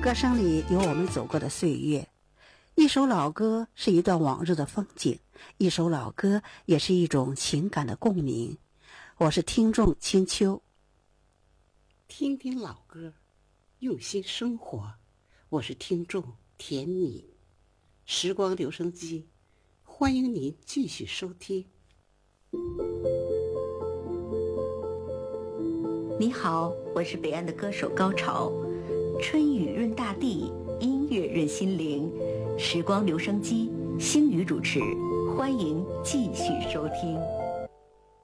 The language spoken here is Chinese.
歌声里有我们走过的岁月，一首老歌是一段往日的风景，一首老歌也是一种情感的共鸣。我是听众青秋， 听听老歌，用心生活。我是听众田米，时光留声机，欢迎您继续收听。 你好，我是北岸的歌手高潮。春雨润大地，音乐润心灵。时光留声机，星宇主持，欢迎继续收听。